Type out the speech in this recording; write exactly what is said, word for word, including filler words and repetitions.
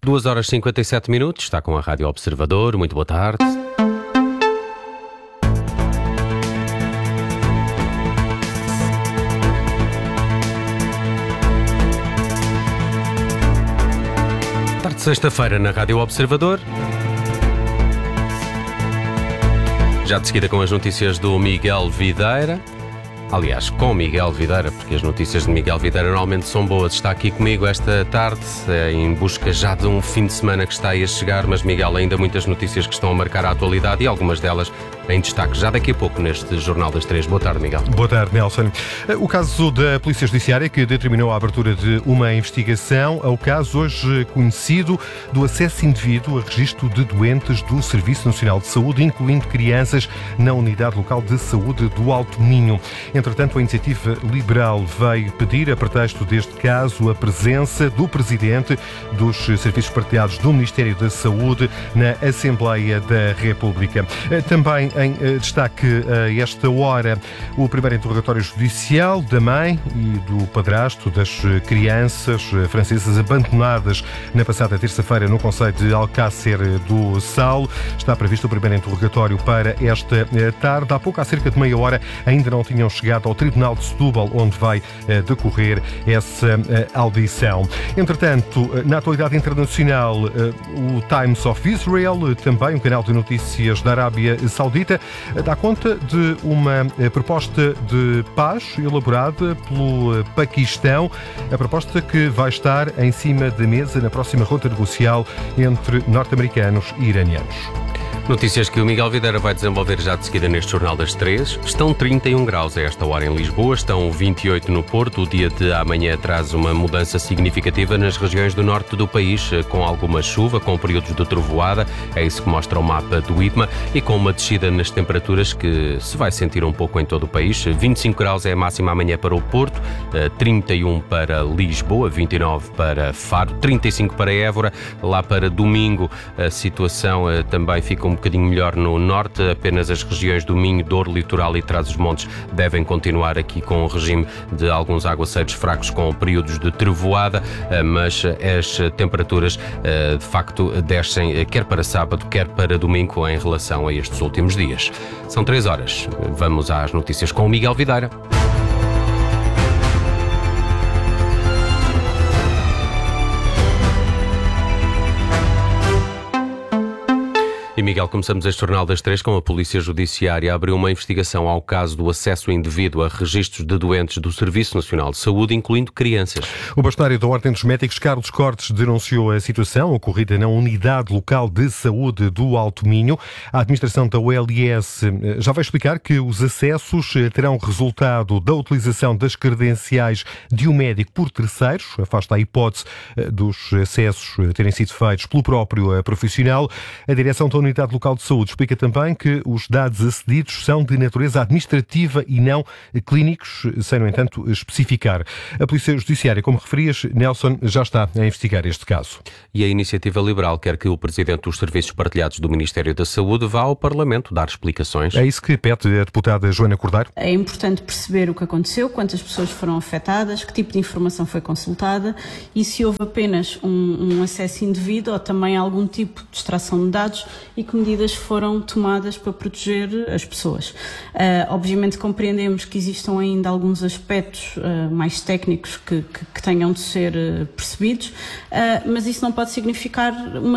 duas horas e cinquenta e sete minutos, está com a Rádio Observador. Muito boa tarde. Tarde de sexta-feira na Rádio Observador. Já de seguida com as notícias do Miguel Videira. Aliás, com Miguel Videira, porque as notícias de Miguel Videira normalmente são boas. Está aqui comigo esta tarde, em busca já de um fim de semana que está aí a chegar, mas Miguel, ainda muitas notícias que estão a marcar a atualidade e algumas delas em destaque já daqui a pouco neste Jornal das Três. Boa tarde, Miguel. Boa tarde, Nelson. O caso da Polícia Judiciária que determinou a abertura de uma investigação ao caso hoje conhecido do acesso indevido a registro de doentes do Serviço Nacional de Saúde, incluindo crianças na Unidade Local de Saúde do Alto Minho. Entretanto, a Iniciativa Liberal veio pedir, a pretexto deste caso, a presença do Presidente dos Serviços Partilhados do Ministério da Saúde na Assembleia da República. Também em destaque a esta hora o primeiro interrogatório judicial da mãe e do padrasto das crianças francesas abandonadas na passada terça-feira no concelho de Alcácer do Sal. Está previsto o primeiro interrogatório para esta tarde. Há pouco, há cerca de meia hora, ainda não tinham chegado ao Tribunal de Setúbal, onde vai decorrer essa audição. Entretanto, na atualidade internacional, o Times of Israel, também um canal de notícias da Arábia Saudita, dá conta de uma proposta de paz elaborada pelo Paquistão, a proposta que vai estar em cima da mesa na próxima ronda negocial entre norte-americanos e iranianos. Notícias que o Miguel Videira vai desenvolver já de seguida neste Jornal das Três. Estão trinta e um graus a esta hora em Lisboa, estão vinte e oito no Porto. O dia de amanhã traz uma mudança significativa nas regiões do norte do país, com alguma chuva, com períodos de trovoada, é isso que mostra o mapa do I P M A, e com uma descida nas temperaturas que se vai sentir um pouco em todo o país. vinte e cinco graus é a máxima amanhã para o Porto, trinta e um para Lisboa, vinte e nove para Faro, trinta e cinco para Évora. Lá para domingo a situação também fica um bocadinho melhor no norte, apenas as regiões do Minho, Douro, Litoral e Trás-os-Montes devem continuar aqui com o regime de alguns aguaceiros fracos com períodos de trovoada, mas as temperaturas de facto descem quer para sábado, quer para domingo em relação a estes últimos dias. São três horas. Vamos às notícias com o Miguel Videira. E Miguel, começamos este Jornal das Três com a Polícia Judiciária abriu uma investigação ao caso do acesso indevido a registros de doentes do Serviço Nacional de Saúde, incluindo crianças. O bastonário da Ordem dos Médicos, Carlos Cortes, denunciou a situação ocorrida na Unidade Local de Saúde do Alto Minho. A administração da O L S já vai explicar que os acessos terão resultado da utilização das credenciais de um médico por terceiros. Afasta a hipótese dos acessos terem sido feitos pelo próprio profissional. A direção da Unidade Local de Saúde explica também que os dados acedidos são de natureza administrativa e não clínicos, sem, no entanto, especificar. A Polícia Judiciária, como referias, Nelson, já está a investigar este caso. E a Iniciativa Liberal quer que o Presidente dos Serviços Partilhados do Ministério da Saúde vá ao Parlamento dar explicações. É isso que pede a deputada Joana Cordeiro. É importante perceber o que aconteceu, quantas pessoas foram afetadas, que tipo de informação foi consultada e se houve apenas um, um acesso indevido ou também algum tipo de extração de dados e que medidas foram tomadas para proteger as pessoas. Uh, obviamente compreendemos que existam ainda alguns aspectos uh, mais técnicos que, que, que tenham de ser uh, percebidos, uh, mas isso não pode significar uma